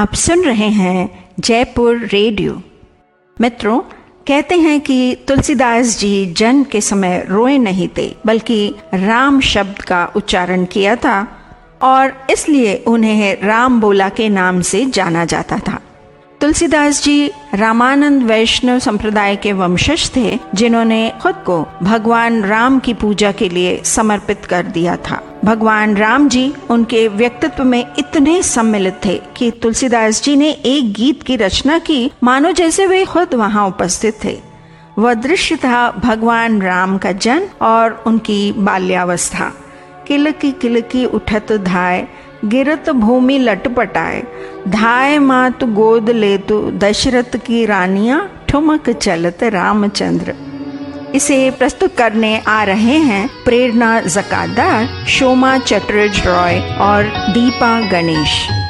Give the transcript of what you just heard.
आप सुन रहे हैं जयपुर रेडियो। मित्रों, कहते हैं कि तुलसीदास जी जन्म के समय रोए नहीं थे, बल्कि राम शब्द का उच्चारण किया था और इसलिए उन्हें राम बोला के नाम से जाना जाता था। तुलसीदास जी रामानंद वैष्णव संप्रदाय के वंशज थे, जिन्होंने खुद को भगवान राम की पूजा के लिए समर्पित कर दिया था। भगवान राम जी उनके व्यक्तित्व में इतने सम्मिलित थे कि तुलसीदास जी ने एक गीत की रचना की, मानो जैसे वे खुद वहां उपस्थित थे। वह दृश्य था भगवान राम का जन्म और उनकी बाल्यावस्था। किलकी किलकी उठत धाय, गिरत भूमि लटपटाए, धाय मातु गोद लेतु, दशरथ की रानियां ठुमक चलत रामचंद्र। इसे प्रस्तुत करने आ रहे हैं प्रेरणा जकादार, शोमा चटर्जी रॉय और दीपा गणेश।